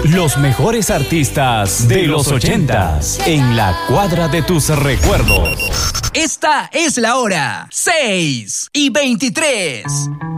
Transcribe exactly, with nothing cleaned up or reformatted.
Los mejores artistas de los ochentas en la cuadra de tus recuerdos. Esta es la hora, seis y veintitrés.